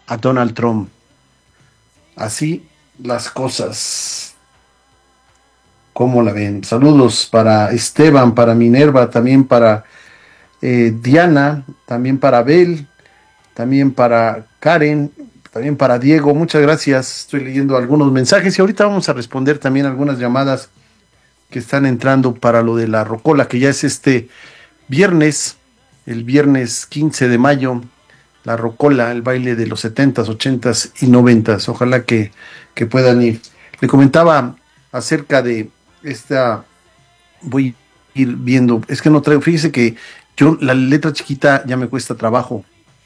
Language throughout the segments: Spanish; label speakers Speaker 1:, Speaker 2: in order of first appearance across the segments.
Speaker 1: a Donald Trump. Así las cosas. ¿Cómo la ven? Saludos para Esteban, para Minerva, también para Diana, también para Abel, también para Karen, también para Diego. Muchas gracias. Estoy leyendo algunos mensajes y ahorita vamos a responder también algunas llamadas que están entrando para lo de la Rocola, que ya es este viernes, el viernes 15 de mayo, la Rocola, el baile de los 70s, 80s y 90s. Ojalá que puedan ir. Le comentaba acerca de esta, voy a ir viendo, es que no traigo, fíjese que yo la letra chiquita ya me cuesta trabajo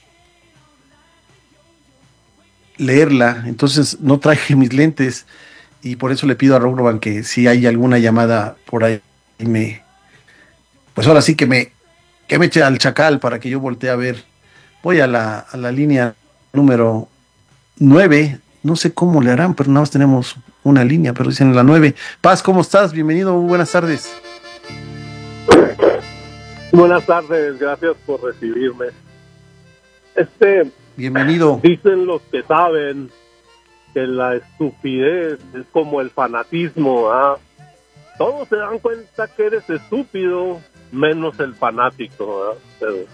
Speaker 1: leerla, entonces no traje mis lentes y por eso le pido a Rogroban que si hay alguna llamada por ahí, pues ahora sí que me eche al chacal para que yo voltee a ver. Voy a la línea número 9. No sé cómo le harán, pero nada más tenemos una línea, pero dicen la 9. Paz, ¿cómo estás? Bienvenido, muy buenas tardes.
Speaker 2: Buenas tardes, gracias por recibirme.
Speaker 1: Bienvenido.
Speaker 2: Dicen los que saben que la estupidez es como el fanatismo, ¿ah? Todos se dan cuenta que eres estúpido, menos el fanático, ¿ah?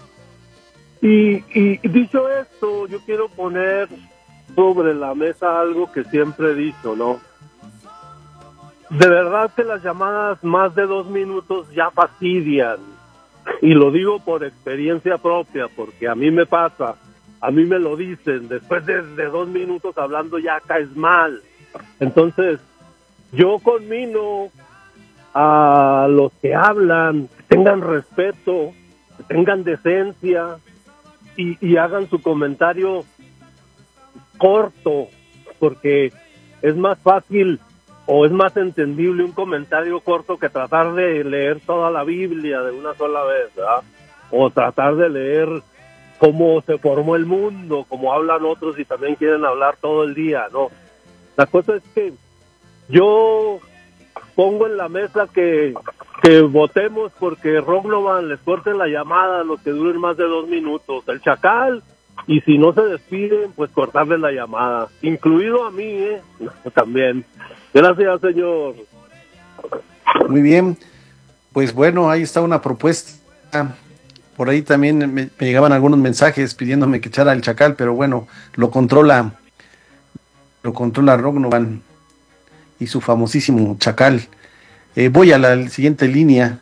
Speaker 2: Y dicho esto, yo quiero poner sobre la mesa algo que siempre he dicho, ¿no? De verdad que las llamadas más de 2 minutos ya fastidian. Y lo digo por experiencia propia, porque a mí me pasa, a mí me lo dicen, después de 2 minutos hablando ya caes mal. Entonces, yo conmino a los que hablan, que tengan respeto, que tengan decencia y hagan su comentario corto, porque es más fácil o es más entendible un comentario corto que tratar de leer toda la Biblia de una sola vez, ¿verdad? O tratar de leer cómo se formó el mundo, como hablan otros y también quieren hablar todo el día, ¿no? La cosa es que yo pongo en la mesa que votemos porque Roglovan les corten la llamada a los que duren más de 2 minutos. El chacal, y si no se despiden, pues cortarles la llamada. Incluido a mí, también. Gracias, señor.
Speaker 1: Muy bien. Pues bueno, ahí está una propuesta. Por ahí también me llegaban algunos mensajes pidiéndome que echara el chacal, pero bueno, lo controla Rognovan y su famosísimo chacal. Voy a la siguiente línea.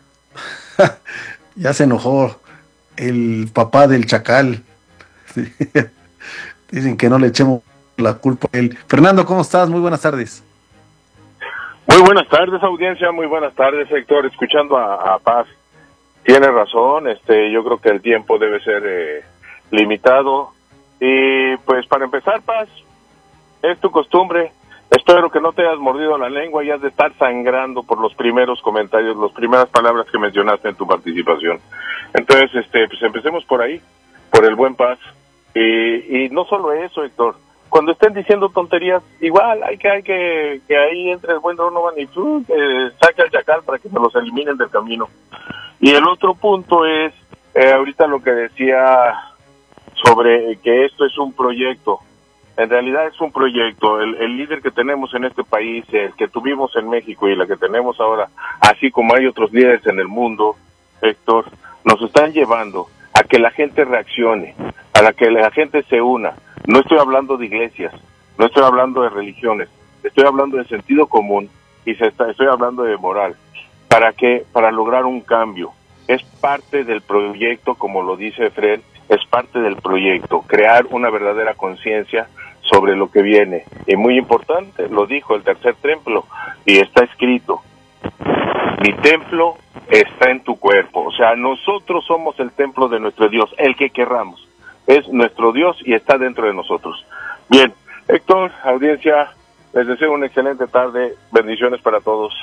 Speaker 1: Ya se enojó el papá del chacal. Sí. Dicen que no le echemos la culpa a él. Fernando, ¿cómo estás? Muy buenas tardes.
Speaker 3: Muy buenas tardes, audiencia, muy buenas tardes, Héctor. Escuchando a Paz, tiene razón, yo creo que el tiempo debe ser limitado. Y pues para empezar, Paz, es tu costumbre. Espero que no te hayas mordido la lengua y has de estar sangrando por los primeros comentarios, las primeras palabras que mencionaste en tu participación. Entonces, pues empecemos por ahí, por el buen Paz. Y no solo eso, Héctor. Cuando estén diciendo tonterías, igual hay que ahí entre el buen Donovan y saque al chacal para que se los eliminen del camino. Y el otro punto es, ahorita lo que decía sobre que esto es un proyecto. En realidad es un proyecto. El líder que tenemos en este país, el que tuvimos en México y la que tenemos ahora, así como hay otros líderes en el mundo, Héctor, nos están llevando a que la gente reaccione, a la que la gente se una. No estoy hablando de iglesias, no estoy hablando de religiones, estoy hablando de sentido común y estoy hablando de moral. ¿Para qué? Para lograr un cambio. Es parte del proyecto, como lo dice Fred, es parte del proyecto, crear una verdadera conciencia sobre lo que viene. Y muy importante, lo dijo el tercer templo, y está escrito, mi templo está en tu cuerpo. O sea, nosotros somos el templo de nuestro Dios, el que querramos. Es nuestro Dios y está dentro de nosotros. Bien, Héctor, audiencia, les deseo una excelente tarde, bendiciones para todos.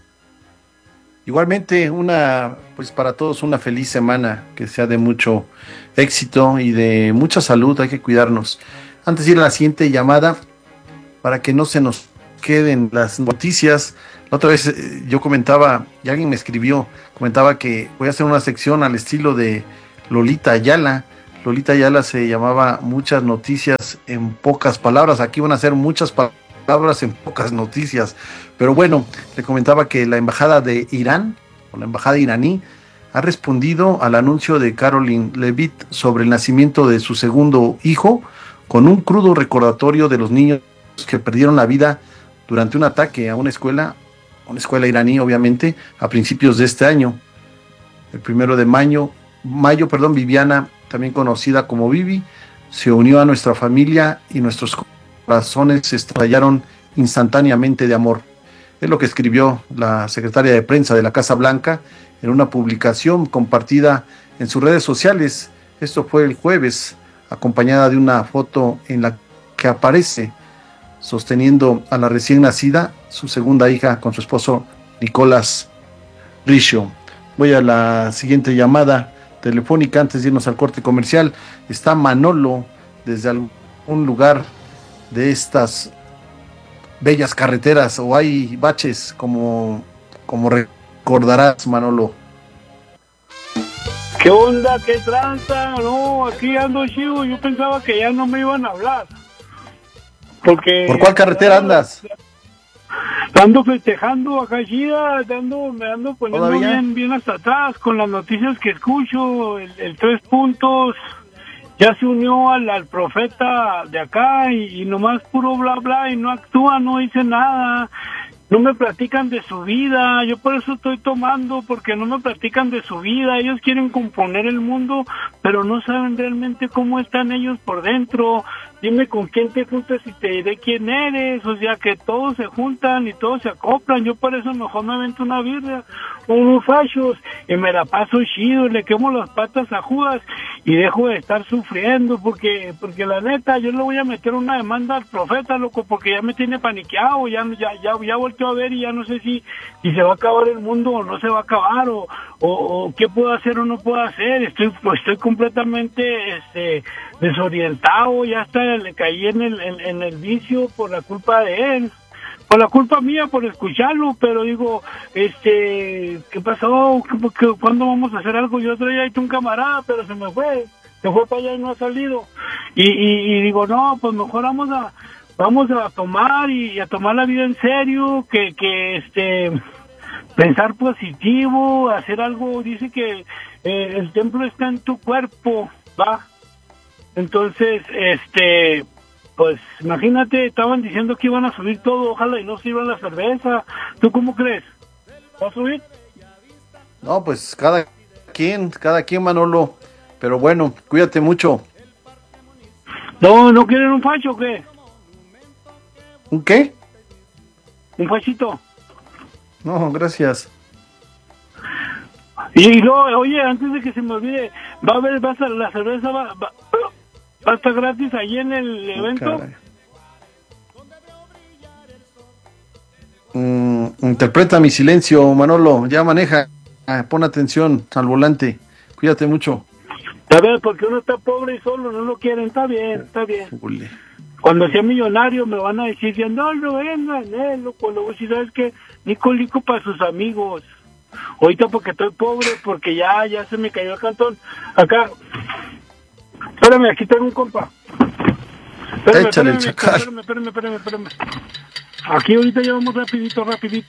Speaker 1: Igualmente, pues para todos una feliz semana, que sea de mucho éxito y de mucha salud, hay que cuidarnos. Antes de ir a la siguiente llamada, para que no se nos queden las noticias, la otra vez yo comentaba, y alguien me escribió, comentaba que voy a hacer una sección al estilo de Lolita Ayala. Lolita Ayala se llamaba Muchas noticias en pocas palabras. Aquí van a ser muchas palabras en pocas noticias. Pero bueno, le comentaba que la embajada de Irán, o la embajada iraní, ha respondido al anuncio de Caroline Levitt sobre el nacimiento de su segundo hijo, con un crudo recordatorio de los niños que perdieron la vida durante un ataque a una escuela iraní, obviamente, a principios de este año. El 1 de mayo, Viviana, también conocida como Vivi, se unió a nuestra familia y nuestros corazones se estallaron instantáneamente de amor. Es lo que escribió la secretaria de prensa de la Casa Blanca en una publicación compartida en sus redes sociales. Esto fue el jueves, acompañada de una foto en la que aparece sosteniendo a la recién nacida, su segunda hija, con su esposo Nicolás Richo. Voy a la siguiente llamada telefónica antes de irnos al corte comercial. Está Manolo desde algún lugar de estas bellas carreteras, o hay baches, como recordarás, Manolo.
Speaker 4: ¿Qué onda? ¿Qué tranza? No, aquí ando chido. Yo pensaba que ya no me iban a hablar. Porque
Speaker 1: ¿Por cuál carretera andas?
Speaker 4: Ando festejando acá chida, me ando poniendo bien hasta atrás con las noticias que escucho, el 3 puntos. Ya se unió al profeta de acá y nomás puro bla bla y no actúa, no dice nada. No me platican de su vida, yo por eso estoy tomando, porque no me platican de su vida. Ellos quieren componer el mundo, pero no saben realmente cómo están ellos por dentro. Dime con quién te juntas y te diré quién eres. O sea, que todos se juntan y todos se acoplan. Yo por eso mejor me avento una birria, unos fachos, y me la paso chido, le quemo las patas a Judas y dejo de estar sufriendo, porque la neta, yo le voy a meter una demanda al profeta, loco, porque ya me tiene paniqueado, ya volteo a ver y ya no sé si se va a acabar el mundo o no se va a acabar, o qué puedo hacer o no puedo hacer. Estoy completamente desorientado, ya hasta le caí en el vicio por la culpa de él, por la culpa mía, por escucharlo. Pero digo, ¿qué pasó? ¿Cuándo vamos a hacer algo? Yo traía ahí un camarada, pero se fue para allá y no ha salido, y digo, no, pues mejor vamos a tomar y a tomar la vida en serio, que pensar positivo, hacer algo. Dice que el templo está en tu cuerpo, ¿va? Entonces, pues imagínate, estaban diciendo que iban a subir todo, ojalá y no sirvan la cerveza. ¿Tú cómo crees? ¿Va a subir?
Speaker 1: No, pues cada quien, Manolo. Pero bueno, cuídate mucho.
Speaker 4: ¿No quieren un facho o qué?
Speaker 1: ¿Un qué?
Speaker 4: Un fachito.
Speaker 1: No, gracias.
Speaker 4: Y luego, oye, antes de que se me olvide, la cerveza va a estar gratis ahí en el evento.
Speaker 1: Interpreta mi silencio, Manolo. Ya maneja. Pon atención al volante. Cuídate mucho.
Speaker 4: A ver, porque uno está pobre y solo, no lo quieren. Está bien.
Speaker 1: Ule.
Speaker 4: Cuando sea millonario me van a decir, no vengan, loco. Luego, si sabes que Nico para sus amigos. Ahorita porque estoy pobre, porque ya se me cayó el cantón. Acá. Espérame, aquí tengo un compa.
Speaker 1: Échale el chacal.
Speaker 4: Espérame. Aquí ahorita llevamos rapidito.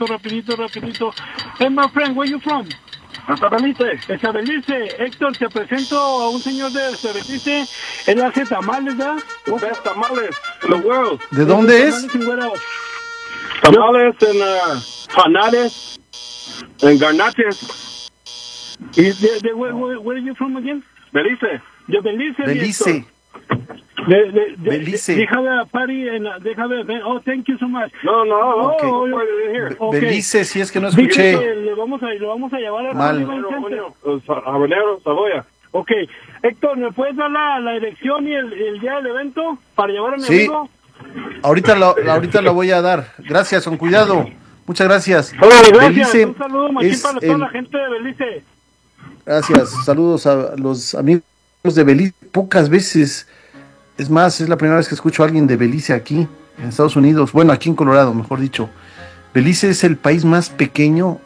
Speaker 4: Hey, my friend, where you from? Estabelice. Héctor, te presento a un señor de Estabelice. Él hace tamales, ¿verdad?
Speaker 3: The best tamales in the world.
Speaker 1: ¿De dónde es?
Speaker 3: Tamales en Panares, en Garnaches.
Speaker 4: Where are you from again?
Speaker 3: Belice.
Speaker 4: De Belice.
Speaker 1: Belice.
Speaker 4: Belice. Déjame a party oh, thank you so much.
Speaker 3: No.
Speaker 4: Okay.
Speaker 1: Belice, si es que no escuché.
Speaker 4: Lo vamos a llevar a
Speaker 1: Mal.
Speaker 3: Habanero, Saboya.
Speaker 4: Ok. Héctor, ¿me puedes dar la dirección y el día del evento para llevar a mi
Speaker 1: Sí.
Speaker 4: amigo?
Speaker 1: Ahorita lo voy a dar. Gracias, con cuidado. Muchas gracias.
Speaker 4: Gracias.
Speaker 1: Belice
Speaker 4: Un saludo machín para toda la gente de Belice.
Speaker 1: Gracias. Saludos a los amigos de Belice. Pocas veces, es más, es la primera vez que escucho a alguien de Belice aquí, en Estados Unidos. Bueno, aquí en Colorado, mejor dicho. Belice es el país más pequeño,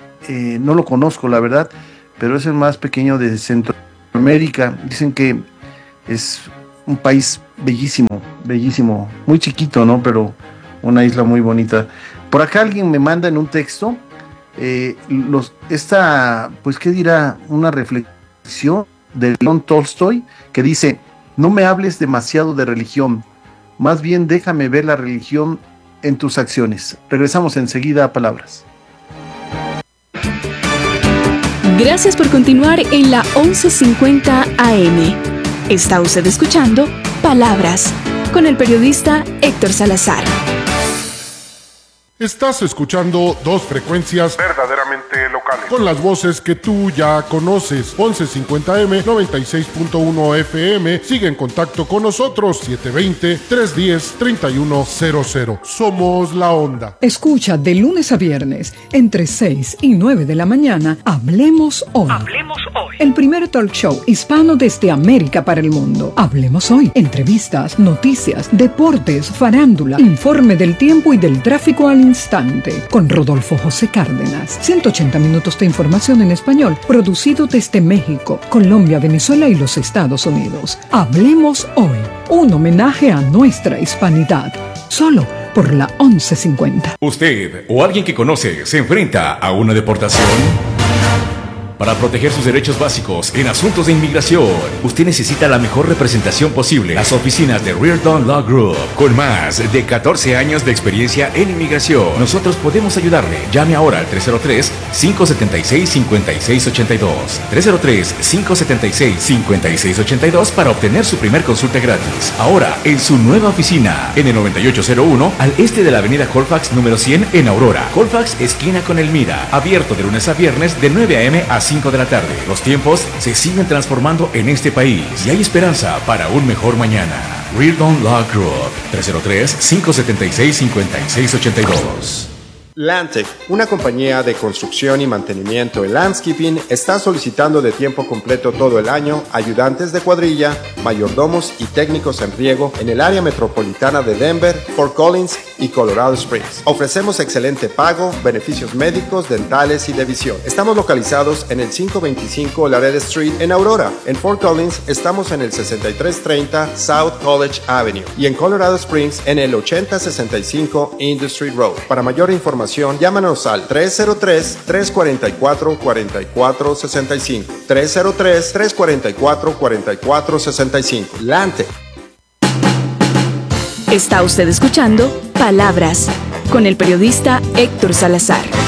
Speaker 1: no lo conozco, la verdad, pero es el más pequeño de Centroamérica. Dicen que Es un país bellísimo, bellísimo, muy chiquito, ¿no? Pero una isla muy bonita. Por acá alguien me manda en un texto, pues, ¿qué dirá? Una reflexión de León Tolstoy que dice: no me hables demasiado de religión, más bien déjame ver la religión en tus acciones. Regresamos enseguida a Palabras.
Speaker 5: Gracias por continuar en la 11:50 AM. Está usted escuchando Palabras con el periodista Héctor Salazar.
Speaker 6: Estás escuchando dos frecuencias verdaderamente locales, con las voces que tú ya conoces. 1150M, 96.1 FM. Sigue en contacto con nosotros, 720-310-3100. Somos La Onda.
Speaker 7: Escucha de lunes a viernes, entre 6 y 9 de la mañana, Hablemos Hoy. Hablemos Hoy. El primer talk show hispano desde América para el mundo. Hablemos Hoy. Entrevistas, noticias, deportes, farándula, informe del tiempo y del tráfico al instante, con Rodolfo José Cárdenas. 180 minutos de información en español, producido desde México, Colombia, Venezuela y los Estados Unidos. Hablemos Hoy, un homenaje a nuestra hispanidad, solo por la 1150.
Speaker 8: ¿Usted o alguien que conoce se enfrenta a una deportación? Para proteger sus derechos básicos en asuntos de inmigración, usted necesita la mejor representación posible. Las oficinas de Reardon Law Group, con más de 14 años de experiencia en inmigración. Nosotros podemos ayudarle. Llame ahora al 303-576-5682. 303-576-5682 para obtener su primer consulta gratis. Ahora, en su nueva oficina, en el 9801, al este de la avenida Colfax número 100 en Aurora. Colfax, esquina con Elmira. Abierto de lunes a viernes de 9 a.m. a 5 de la tarde. Los tiempos se siguen transformando en este país y hay esperanza para un mejor mañana. Reardon Law Group, 303-576-5682.
Speaker 9: Landtech, una compañía de construcción y mantenimiento en landscaping, está solicitando de tiempo completo todo el año ayudantes de cuadrilla, mayordomos y técnicos en riego en el área metropolitana de Denver, Fort Collins y Colorado Springs. Ofrecemos excelente pago, beneficios médicos, dentales y de visión. Estamos localizados en el 525 Laredo Street en Aurora. En Fort Collins estamos en el 6330 South College Avenue y en Colorado Springs en el 8065 Industry Road. Para mayor información, llámanos al 303-344-4465. 303-344-4465. Lante.
Speaker 5: Está usted escuchando Palabras con el periodista Héctor Salazar.